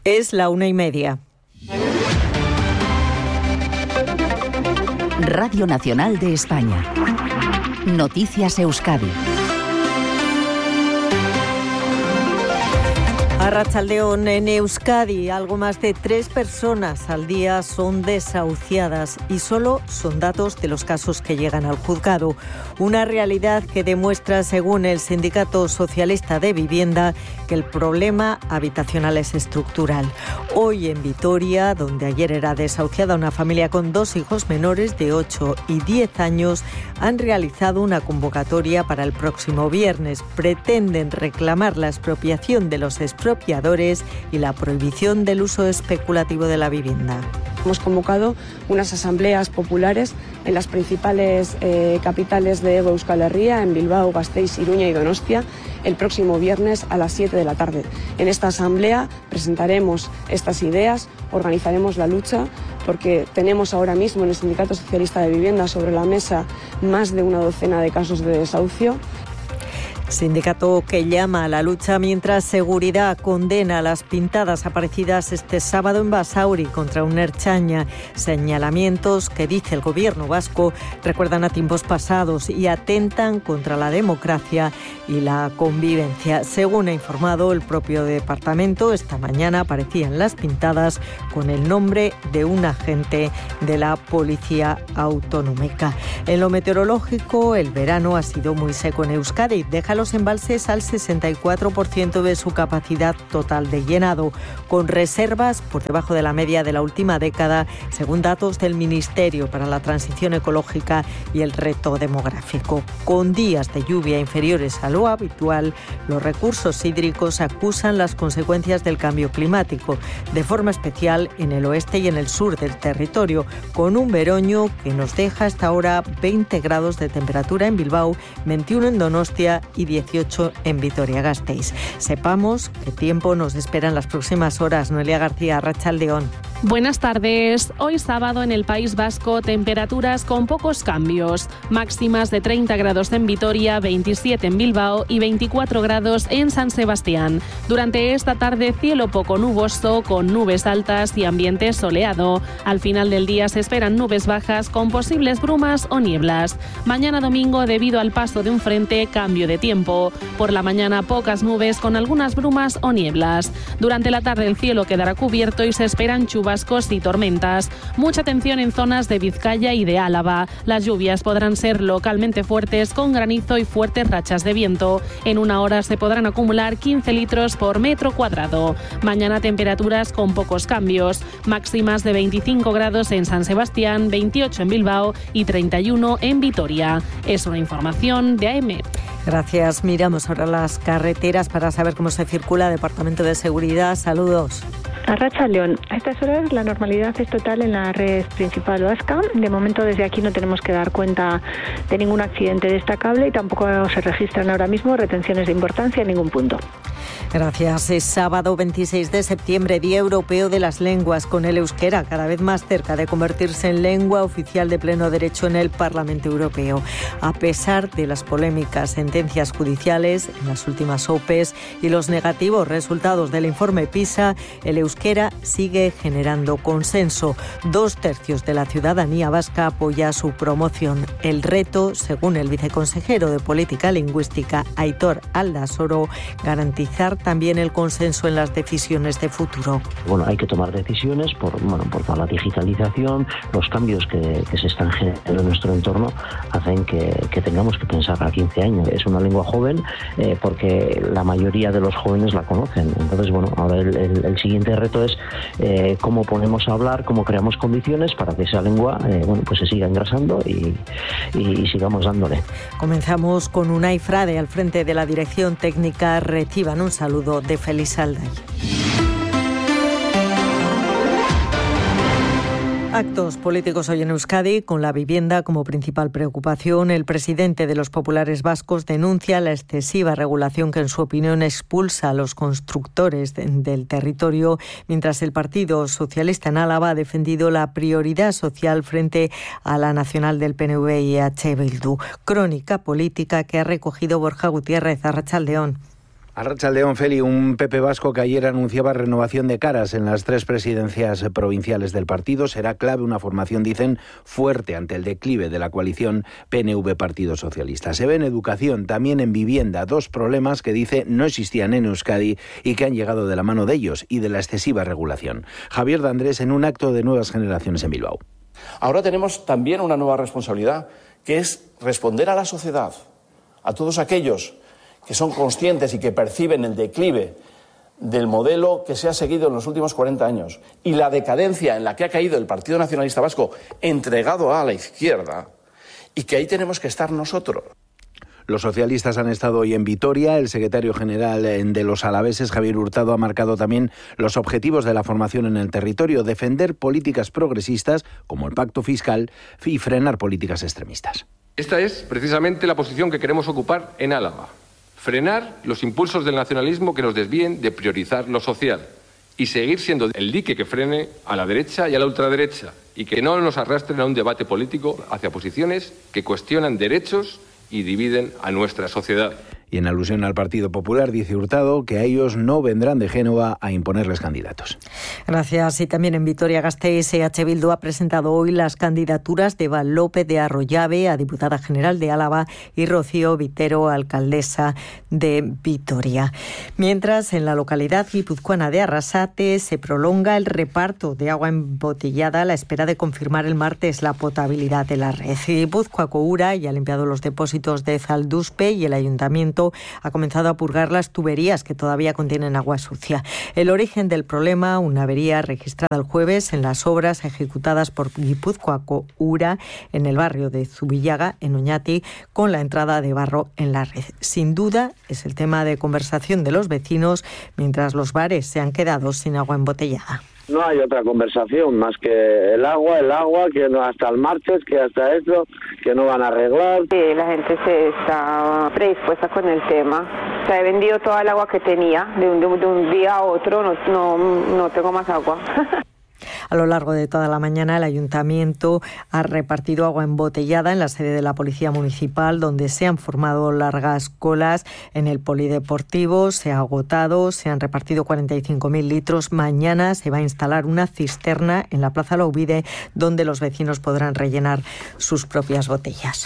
Es la 1:30. Radio Nacional de España. Noticias Euskadi. Arratsaldeon. En Euskadi, algo más de 3 personas al día son desahuciadas y solo son datos de los casos que llegan al juzgado. Una realidad que demuestra, según el Sindicato Socialista de Vivienda, que el problema habitacional es estructural. Hoy en Vitoria, donde ayer era desahuciada una familia con 2 hijos menores de 8 y 10 años, han realizado una convocatoria para el próximo viernes. Pretenden reclamar la expropiación de los expropiadores y la prohibición del uso especulativo de la vivienda. Hemos convocado unas asambleas populares en las principales capitales de Euskal Herria, en Bilbao, Gasteiz, Iruña y Donostia, el próximo viernes a las 7 de la tarde. En esta asamblea presentaremos estas ideas, organizaremos la lucha, porque tenemos ahora mismo en el Sindicato Socialista de Vivienda sobre la mesa más de una docena de casos de desahucio. Sindicato que llama a la lucha mientras Seguridad condena las pintadas aparecidas este sábado en Basauri contra un ertzaina. Señalamientos que, dice el gobierno vasco, recuerdan a tiempos pasados y atentan contra la democracia y la convivencia. Según ha informado el propio departamento, esta mañana aparecían las pintadas con el nombre de un agente de la Policía Autonómica. En lo meteorológico, el verano ha sido muy seco en Euskadi. Deja los embalses al 64% de su capacidad total de llenado, con reservas por debajo de la media de la última década, según datos del Ministerio para la Transición Ecológica y el Reto Demográfico. Con días de lluvia inferiores a lo habitual, los recursos hídricos acusan las consecuencias del cambio climático, de forma especial en el oeste y en el sur del territorio, con un veroño que nos deja hasta ahora 20 grados de temperatura en Bilbao, 21 en Donostia y 18 en Vitoria-Gasteiz. Sepamos qué tiempo nos espera en las próximas horas. Noelia García, arratsaldeon. Buenas tardes. Hoy sábado en el País Vasco, temperaturas con pocos cambios. Máximas de 30 grados en Vitoria, 27 en Bilbao y 24 grados en San Sebastián. Durante esta tarde, cielo poco nuboso, con nubes altas y ambiente soleado. Al final del día se esperan nubes bajas con posibles brumas o nieblas. Mañana domingo, debido al paso de un frente, cambio de tiempo. Por la mañana, pocas nubes con algunas brumas o nieblas. Durante la tarde, el cielo quedará cubierto y se esperan chubascos y tormentas. Mucha atención en zonas de Vizcaya y de Álava. Las lluvias podrán ser localmente fuertes, con granizo y fuertes rachas de viento. En una hora se podrán acumular 15 litros por metro cuadrado. Mañana temperaturas con pocos cambios. Máximas de 25 grados en San Sebastián, 28 en Bilbao y 31 en Vitoria. Es una información de AM. Gracias. Miramos ahora las carreteras para saber cómo se circula. Departamento de Seguridad. Saludos. Arratsaldeon. A estas horas la normalidad es total en la red principal vasca. De momento desde aquí no tenemos que dar cuenta de ningún accidente destacable y tampoco se registran ahora mismo retenciones de importancia en ningún punto. Gracias. Es sábado 26 de septiembre, Día Europeo de las Lenguas, con el euskera cada vez más cerca de convertirse en lengua oficial de pleno derecho en el Parlamento Europeo. A pesar de las polémicas sentencias judiciales en las últimas OPEs y los negativos resultados del informe PISA, el euskera sigue generando consenso. 2/3 de la ciudadanía vasca apoya su promoción. El reto, según el viceconsejero de Política Lingüística, Aitor Aldasoro, garantizar también el consenso en las decisiones de futuro. Bueno, hay que tomar decisiones por toda la digitalización, los cambios que se están generando en nuestro entorno hacen que tengamos que pensar a 15 años. Es una lengua joven porque la mayoría de los jóvenes la conocen. Entonces, ahora el siguiente reto es cómo ponemos a hablar, cómo creamos condiciones para que esa lengua pues se siga engrasando y sigamos dándole. Comenzamos con Unai Frade al frente de la Dirección Técnica. Reciban un saludo de Félix Alday. Actos políticos hoy en Euskadi, con la vivienda como principal preocupación. El presidente de los populares vascos denuncia la excesiva regulación que, en su opinión, expulsa a los constructores del territorio, mientras el Partido Socialista en Álava ha defendido la prioridad social frente a la nacional del PNV y EH Bildu. Crónica política que ha recogido Borja Gutiérrez. Arratsaldeon. Arratsaldeon, Feli, un PP vasco que ayer anunciaba renovación de caras en las 3 presidencias provinciales del partido. Será clave una formación, dicen, fuerte ante el declive de la coalición PNV-Partido Socialista. Se ve en educación, también en vivienda, 2 problemas que dice no existían en Euskadi y que han llegado de la mano de ellos y de la excesiva regulación. Javier de Andrés en un acto de Nuevas Generaciones en Bilbao. Ahora tenemos también una nueva responsabilidad, que es responder a la sociedad, a todos aquellos que son conscientes y que perciben el declive del modelo que se ha seguido en los últimos 40 años y la decadencia en la que ha caído el Partido Nacionalista Vasco entregado a la izquierda, y que ahí tenemos que estar nosotros. Los socialistas han estado hoy en Vitoria. El secretario general de los alaveses, Javier Hurtado, ha marcado también los objetivos de la formación en el territorio: defender políticas progresistas como el pacto fiscal y frenar políticas extremistas. Esta es precisamente la posición que queremos ocupar en Álava. Frenar los impulsos del nacionalismo que nos desvíen de priorizar lo social y seguir siendo el dique que frene a la derecha y a la ultraderecha y que no nos arrastren a un debate político hacia posiciones que cuestionan derechos y dividen a nuestra sociedad. Y en alusión al Partido Popular, dice Hurtado que a ellos no vendrán de Génova a imponerles candidatos. Gracias. Y también en Vitoria-Gasteiz, EH Bildu ha presentado hoy las candidaturas de Eva López de Arroyave a diputada general de Álava y Rocío Vitero, alcaldesa de Vitoria. Mientras, en la localidad guipuzcoana de Arrasate se prolonga el reparto de agua embotellada a la espera de confirmar el martes la potabilidad de la red. Guipúzcoa Ura ya ha limpiado los depósitos de Zalduspe y el ayuntamiento ha comenzado a purgar las tuberías que todavía contienen agua sucia. El origen del problema, una avería registrada el jueves en las obras ejecutadas por Guipúzcoa Ura en el barrio de Zubillaga, en Oñati, con la entrada de barro en la red. Sin duda, es el tema de conversación de los vecinos, mientras los bares se han quedado sin agua embotellada. No hay otra conversación más que el agua, que no, hasta el martes, que hasta eso, que no van a arreglar. Sí, la gente se está predispuesta con el tema. O sea, he vendido toda el agua que tenía, de un día a otro no tengo más agua. A lo largo de toda la mañana, el ayuntamiento ha repartido agua embotellada en la sede de la Policía Municipal, donde se han formado largas colas. En el polideportivo se ha agotado, se han repartido 45.000 litros. Mañana se va a instalar una cisterna en la Plaza Loubide, donde los vecinos podrán rellenar sus propias botellas.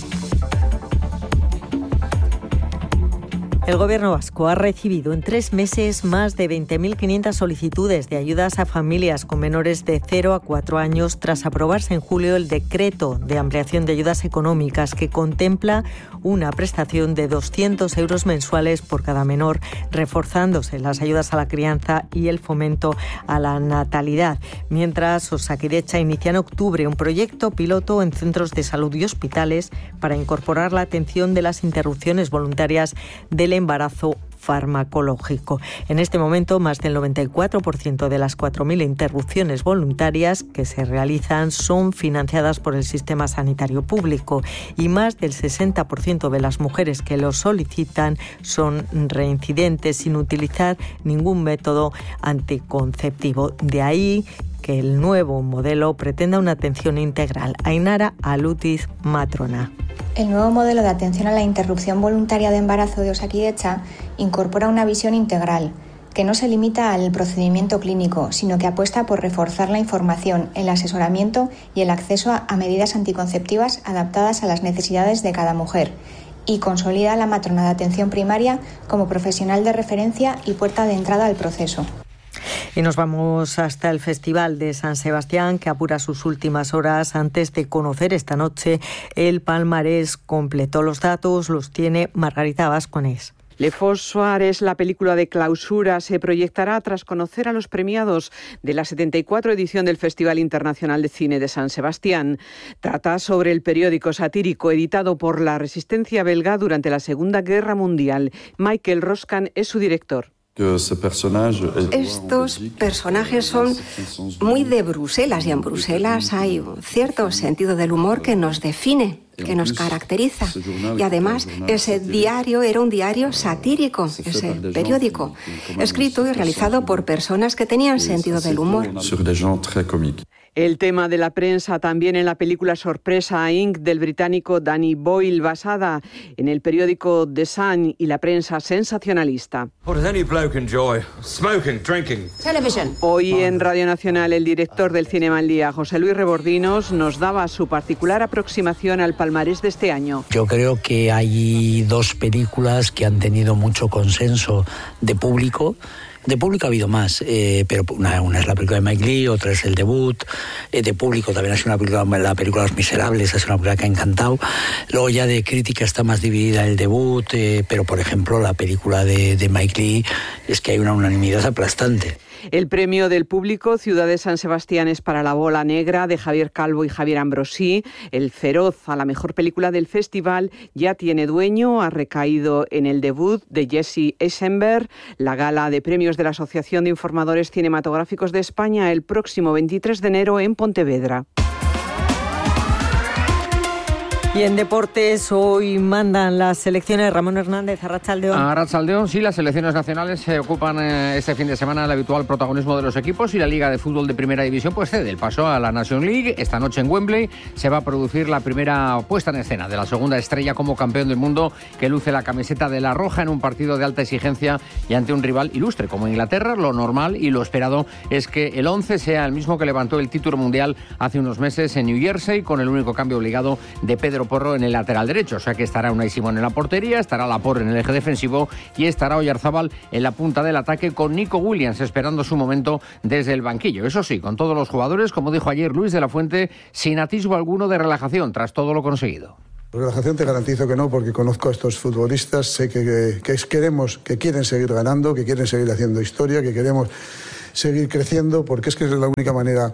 El Gobierno vasco ha recibido en 3 meses más de 20.500 solicitudes de ayudas a familias con menores de 0 a 4 años tras aprobarse en julio el decreto de ampliación de ayudas económicas que contempla una prestación de 200 euros mensuales por cada menor, reforzándose las ayudas a la crianza y el fomento a la natalidad. Mientras, Osakidetza inicia en octubre un proyecto piloto en centros de salud y hospitales para incorporar la atención de las interrupciones voluntarias del embarazo farmacológico. En este momento, más del 94% de las 4.000 interrupciones voluntarias que se realizan son financiadas por el sistema sanitario público y más del 60% de las mujeres que lo solicitan son reincidentes sin utilizar ningún método anticonceptivo. De ahí que el nuevo modelo pretenda una atención integral. Ainara Alutiz, matrona. El nuevo modelo de atención a la interrupción voluntaria de embarazo de Osakidetza incorpora una visión integral, que no se limita al procedimiento clínico, sino que apuesta por reforzar la información, el asesoramiento y el acceso a medidas anticonceptivas adaptadas a las necesidades de cada mujer, y consolida a la matrona de atención primaria como profesional de referencia y puerta de entrada al proceso. Y nos vamos hasta el Festival de San Sebastián, que apura sus últimas horas antes de conocer esta noche el palmarés completo. Los datos los tiene Margarita Vasconés. Le Fos Soares, la película de clausura, se proyectará tras conocer a los premiados de la 74 edición del Festival Internacional de Cine de San Sebastián. Trata sobre el periódico satírico editado por la resistencia belga durante la Segunda Guerra Mundial. Michael Roskan es su director. Estos personajes son muy de Bruselas y en Bruselas hay un cierto sentido del humor que nos define. que nos caracteriza. Y además, ese diario era un diario satírico, ese periódico, escrito y realizado por personas que tenían sentido del humor. El tema de la prensa también en la película Sorpresa Inc. del británico Danny Boyle, basada en el periódico The Sun y la prensa sensacionalista. Hoy en Radio Nacional el director del Cinema al Día, José Luis Rebordinos, nos daba su particular aproximación al palmarés de este año. Yo creo que hay dos películas que han tenido mucho consenso de público. De público ha habido más, pero una es la película de Mike Leigh, otra es El Debut. De público también ha sido la película Los Miserables, es una película que ha encantado. Luego ya de crítica está más dividida El Debut, pero por ejemplo la película de Mike Leigh es que hay una unanimidad aplastante. El premio del público Ciudad de San Sebastián es para La Bola Negra, de Javier Calvo y Javier Ambrosí. El Feroz a la mejor película del festival ya tiene dueño, ha recaído en El Debut, de Jesse Eisenberg. La gala de premios de la Asociación de Informadores Cinematográficos de España el próximo 23 de enero en Pontevedra. Y en deportes hoy mandan las selecciones. Ramón Hernández, Arratsaldeón. Arratsaldeón, sí, las selecciones nacionales ocupan este fin de semana el habitual protagonismo de los equipos y la Liga de Fútbol de Primera División pues cede el paso a la National League. Esta noche en Wembley se va a producir la primera puesta en escena de la segunda estrella como campeón del mundo que luce la camiseta de la roja en un partido de alta exigencia y ante un rival ilustre como Inglaterra. Lo normal y lo esperado es que el 11 sea el mismo que levantó el título mundial hace unos meses en New Jersey, con el único cambio obligado de Pedro Porro en el lateral derecho, o sea que estará Unai Simón en la portería, estará Laporte en el eje defensivo y estará Oyarzábal en la punta del ataque, con Nico Williams esperando su momento desde el banquillo. Eso sí, con todos los jugadores, como dijo ayer Luis de la Fuente, sin atisbo alguno de relajación tras todo lo conseguido. Relajación te garantizo que no, porque conozco a estos futbolistas, sé que quieren seguir ganando, que quieren seguir haciendo historia, que queremos seguir creciendo, porque es que es la única manera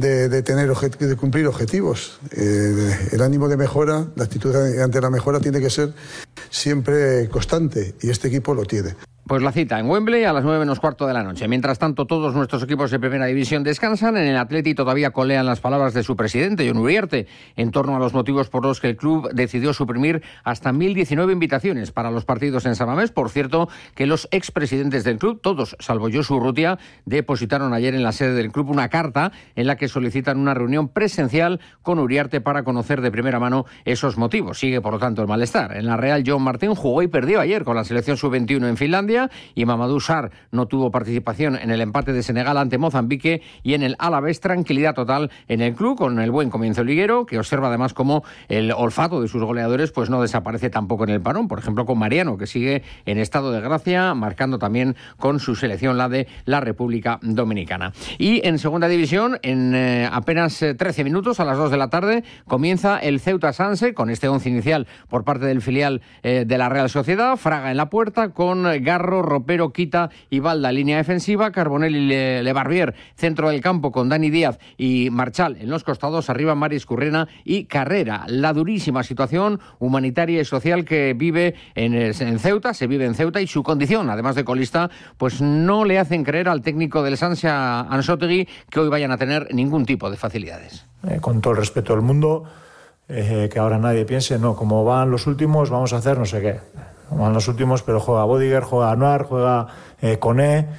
de cumplir objetivos. El ánimo de mejora, la actitud ante la mejora tiene que ser siempre constante, y este equipo lo tiene. Pues la cita en Wembley a las 9:15 de la noche. Mientras tanto, todos nuestros equipos de Primera División descansan. En el Atleti todavía colean las palabras de su presidente, Jon Uriarte, en torno a los motivos por los que el club decidió suprimir hasta 1.019 invitaciones para los partidos en San Mamés. Por cierto, que los expresidentes del club, todos salvo Josu Urrutia, depositaron ayer en la sede del club una carta en la que solicitan una reunión presencial con Uriarte para conocer de primera mano esos motivos. Sigue, por lo tanto, el malestar. En la Real, John Martín jugó y perdió ayer con la selección sub-21 en Finlandia, y Mamadou Sarr no tuvo participación en el empate de Senegal ante Mozambique, y en el Alavés tranquilidad total en el club con el buen comienzo liguero, que observa además cómo el olfato de sus goleadores pues no desaparece tampoco en el parón, por ejemplo con Mariano, que sigue en estado de gracia, marcando también con su selección, la de la República Dominicana. Y en segunda división, en apenas 13 minutos, a las 2 de la tarde, comienza el Ceuta Sanse, con este 11 inicial por parte del filial de la Real Sociedad. Fraga en la puerta, con Garro, Ropero, Quita y Balda línea defensiva, Carbonell y Lebarbier centro del campo, con Dani Díaz y Marchal en los costados, arriba Maris Currena y Carrera. La durísima situación humanitaria y social que vive en Ceuta, se vive en Ceuta, y su condición, además de colista, pues no le hacen creer al técnico del Sanse, Ansotegi, que hoy vayan a tener ningún tipo de facilidades. Con todo el respeto del mundo, que ahora nadie piense, no, como van los últimos, vamos a hacer no sé qué. Van los últimos, pero juega Bodiger, juega Anuar, juega Koné.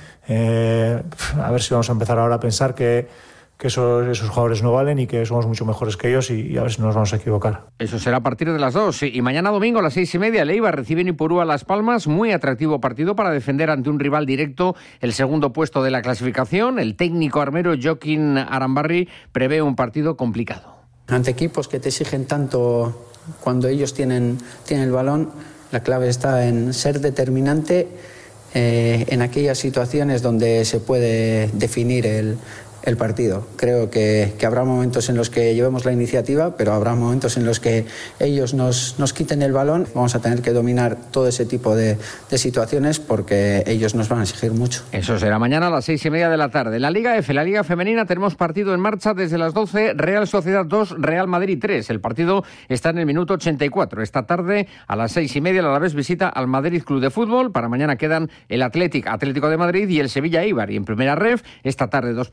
A ver si vamos a empezar ahora a pensar que esos jugadores no valen y que somos mucho mejores que ellos, y a ver si nos vamos a equivocar. Eso será a partir de las 2. Y mañana domingo a las 6:30, el Eibar recibe en Ipurúa Las Palmas. Muy atractivo partido para defender ante un rival directo el segundo puesto de la clasificación. El técnico armero Joaquín Arambarri prevé un partido complicado. Ante equipos que te exigen tanto cuando ellos tienen el balón, la clave está en ser determinante en aquellas situaciones donde se puede definir el partido. Creo que habrá momentos en los que llevemos la iniciativa, pero habrá momentos en los que ellos nos quiten el balón. Vamos a tener que dominar todo ese tipo de situaciones, porque ellos nos van a exigir mucho. Eso será mañana a las 6:30 de la tarde. La Liga F, la Liga Femenina, tenemos partido en marcha desde las 12, Real Sociedad 2, Real Madrid 3. El partido está en el minuto 84. Esta tarde a las 6:30 el Alavés visita al Madrid Club de Fútbol. Para mañana quedan el Atlético de Madrid y el Sevilla Eibar. Y en primera ref, esta tarde dos partidos.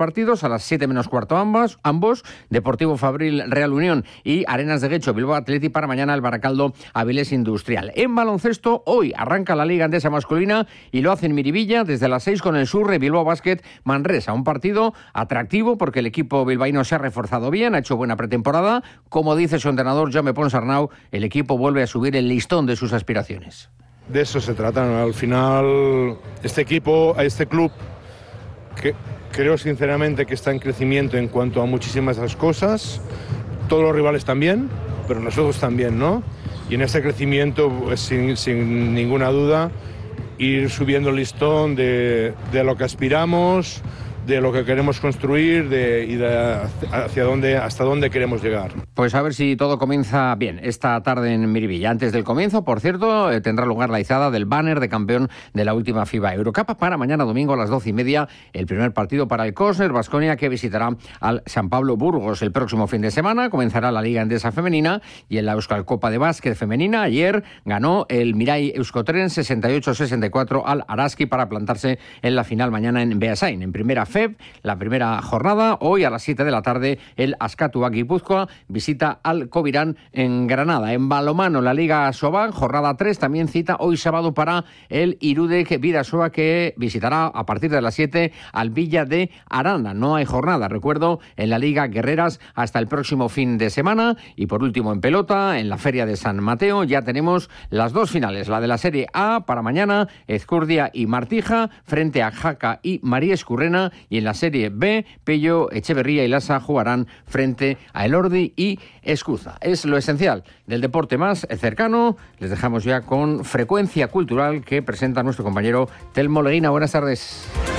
a las 7 menos cuarto ambos, Deportivo Fabril Real Unión y Arenas de Guecho Bilbao Athletic para mañana el Baracaldo Avilés Industrial. En baloncesto, hoy arranca la Liga Endesa masculina y lo hace en Miribilla desde las 6 con el Surre Bilbao Basket Manresa. Un partido atractivo porque el equipo bilbaíno se ha reforzado bien, ha hecho buena pretemporada. Como dice su entrenador Jaume Ponsarnau, el equipo vuelve a subir el listón de sus aspiraciones. De eso se trata, ¿no? Al final, este club, que creo sinceramente que está en crecimiento en cuanto a muchísimas cosas. Todos los rivales también, pero nosotros también, ¿no? Y en ese crecimiento, pues, sin ninguna duda, ir subiendo el listón de lo que aspiramos, de lo que queremos construir hasta dónde queremos llegar. Pues a ver si todo comienza bien esta tarde en Miribilla. Antes del comienzo, por cierto, tendrá lugar la izada del banner de campeón de la última FIBA Eurocup para mañana domingo a las 12:30, el primer partido para el Kosner Baskonia, que visitará al San Pablo Burgos. El próximo fin de semana comenzará la Liga Endesa femenina y en la Euskal Copa de Básquet femenina ayer ganó el Mirai Euskotren 68-64 al Araski para plantarse en la final mañana en Beasain. En primera FEB, la primera jornada, hoy a las 7 de la tarde, el Askatua Guipúzcoa visita al Covirán en Granada. En balonmano, la Liga Sobal, jornada 3, también cita hoy sábado para el Irudek Bidasoa, que visitará a partir de las 7 al Villa de Aranda. No hay jornada, recuerdo, en la Liga Guerreras hasta el próximo fin de semana. Y por último, en pelota, en la Feria de San Mateo, ya tenemos las dos finales. La de la Serie A para mañana, Ezcurdia y Martija frente a Jaca y María Escurrena, y en la Serie B, Pello, Echeverría y Lasa jugarán frente a Elordi y Escuza. Es lo esencial del deporte más cercano. Les dejamos ya con Frecuencia Cultural que presenta nuestro compañero Telmo Leguina. Buenas tardes.